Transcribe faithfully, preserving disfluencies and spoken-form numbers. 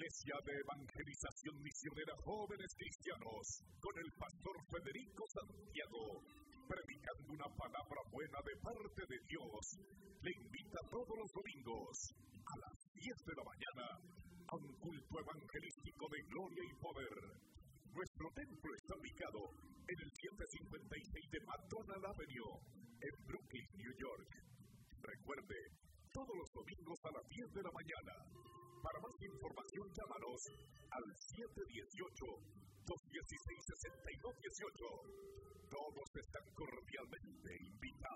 Iglesia de Evangelización Misionera Jóvenes Cristianos, con el pastor Federico Santiago, predicando una palabra buena de parte de Dios, le invita todos los domingos a las diez de la mañana a un culto evangelístico de gloria y poder. Nuestro templo está ubicado en el setecientos cincuenta y seis de McDonald Avenue, en Brooklyn, New York. Recuerde, todos los domingos a las diez de la mañana. Para más información, llámanos al siete uno ocho, dos uno seis, seis dos uno ocho. Todos están cordialmente invitados.